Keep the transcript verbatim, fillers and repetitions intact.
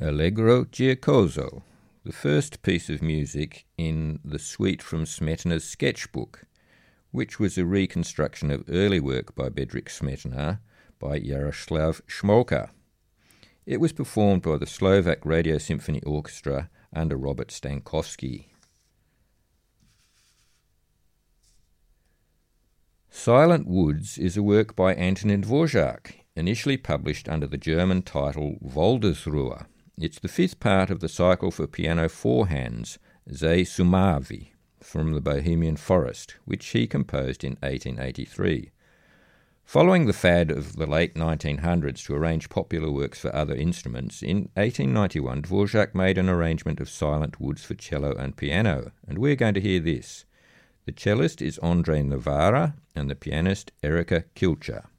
Allegro Giocoso, the first piece of music in the suite from Smetana's sketchbook, which was a reconstruction of early work by Bedřich Smetana by Jaroslav Šmolka. It was performed by the Slovak Radio Symphony Orchestra under Robert Stankovsky. Silent Woods is a work by Antonin Dvorak, initially published under the German title Waldesruhe. It's the fifth part of the cycle for piano four hands, Ze Šumaví, from the Bohemian Forest, which he composed in eighteen eighty-three. Following the fad of the late nineteen hundreds to arrange popular works for other instruments, in eighteen ninety-one Dvorak made an arrangement of Silent Woods for cello and piano, and we're going to hear this. The cellist is Andrei Novara and the pianist Erika Kilcher.